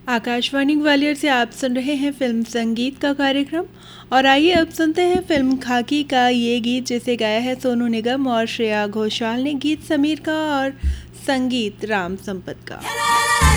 आकाशवाणी ग्वालियर से आप सुन रहे हैं फिल्म संगीत का कार्यक्रम। और आइए अब सुनते हैं फिल्म खाकी का ये गीत, जिसे गाया है सोनू निगम और श्रेया घोषाल ने। गीत समीर का और संगीत राम संपत का।